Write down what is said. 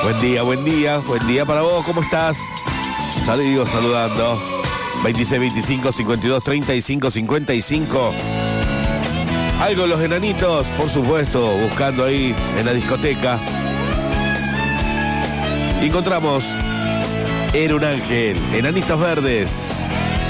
Buen día para vos, ¿cómo estás? Saludos, saludando. 26, 25, 52, 35, 55. Algo los enanitos, por supuesto, buscando ahí en la discoteca. Encontramos Era un ángel, Enanitos Verdes.